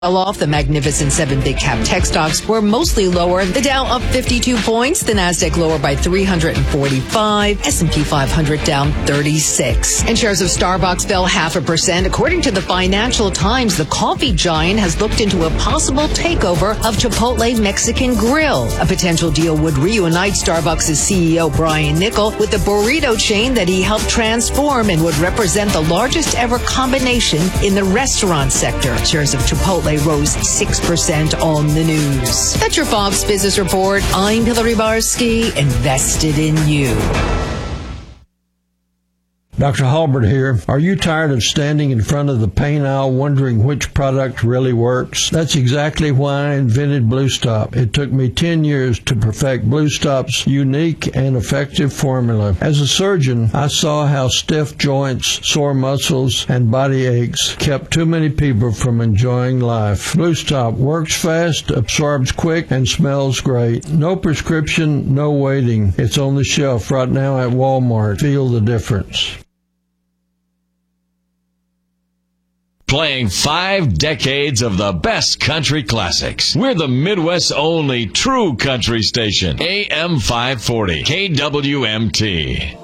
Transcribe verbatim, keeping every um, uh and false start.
Off, the Magnificent Seven big cap tech stocks were mostly lower. The Dow up fifty-two points, the Nasdaq lower by three hundred forty-five, S and P five hundred down thirty-six. And shares of Starbucks fell half a percent. According to the Financial Times, the coffee giant has looked into a possible takeover of Chipotle Mexican Grill. A potential deal would reunite Starbucks' C E O Brian Niccol with the burrito chain that he helped transform and would represent the largest ever combination in the restaurant sector. Shares of Chipotle rose six percent on the news. That's your Fox Business Report. I'm Hillary Barsky, invested in you. Doctor Halbert here. Are you tired of standing in front of the paint aisle wondering which product really works? That's exactly why I invented Blue Stop. It took me ten years to perfect Blue Stop's unique and effective formula. As a surgeon, I saw how stiff joints, sore muscles, and body aches kept too many people from enjoying life. Blue Stop works fast, absorbs quick, and smells great. No prescription, no waiting. It's on the shelf right now at Walmart. Feel the difference. Playing five decades of the best country classics. We're the Midwest's only true country station. A M five forty, K W M T.